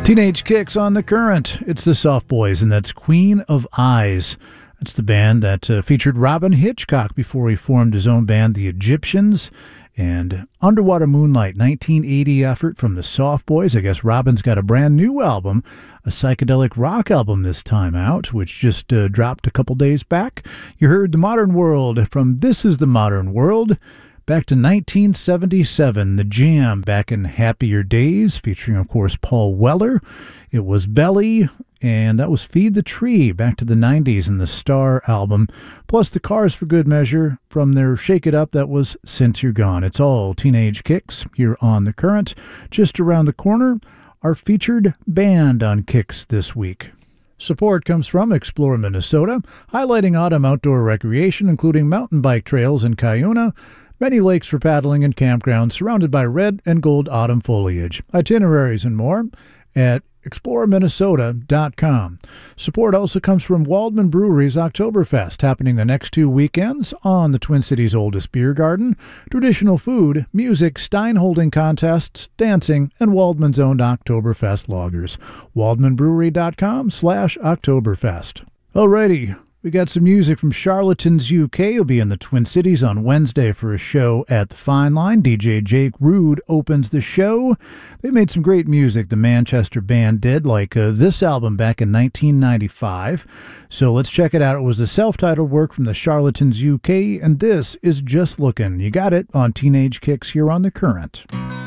Teenage Kicks on the Current. It's the Soft Boys, and that's Queen of Eyes. That's the band that featured Robin Hitchcock before he formed his own band, The Egyptians. And Underwater Moonlight, 1980 effort from the Soft Boys. I guess Robin's got a brand new album, a psychedelic rock album this time out, which just dropped a couple days back. You heard The Modern World from This Is the Modern World. Back to 1977, The Jam, back in Happier Days, featuring, of course, Paul Weller. It was Belly, and that was Feed the Tree, back to the 90s in the Star album. Plus the Cars for Good Measure from their Shake It Up, that was Since You're Gone. It's all Teenage Kicks here on The Current. Just around the corner, our featured band on Kicks this week. Support comes from Explore Minnesota, highlighting autumn outdoor recreation, including mountain bike trails in Cuyuna, many lakes for paddling and campgrounds surrounded by red and gold autumn foliage. Itineraries and more at exploreminnesota.com. Support also comes from Waldman Brewery's Oktoberfest, happening the next 2 weekends on the Twin Cities' oldest beer garden. Traditional food, music, stein holding contests, dancing, and Waldman's own Oktoberfest lagers. waldmanbrewery.com/Oktoberfest. Alrighty. We got some music from Charlatans UK. He'll be in the Twin Cities on Wednesday for a show at the Fine Line. DJ Jake Rude opens the show. They made some great music, the Manchester band did, like this album back in 1995. So let's check it out. It was a self-titled work from the Charlatans UK, and this is Just Lookin'. You got it on Teenage Kicks here on The Current.